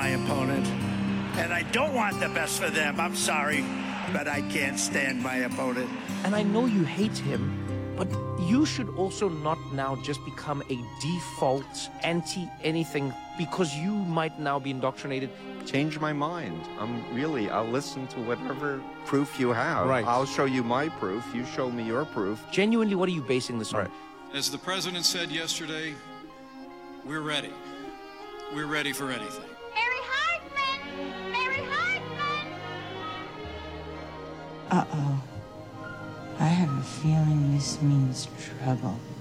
my opponent. And I don't want the best for them. I'm sorry, but I can't stand my opponent. And I know you hate him, but you should also not now just become a default anti-anything because you might now be indoctrinated. Change my mind. I'll listen to whatever proof you have. Right. I'll show you my proof. You show me your proof. Genuinely, what are you basing this on? Right. As the president said yesterday, we're ready. We're ready for anything. Mary Hartman! Mary Hartman! Uh-oh. I have a feeling this means trouble.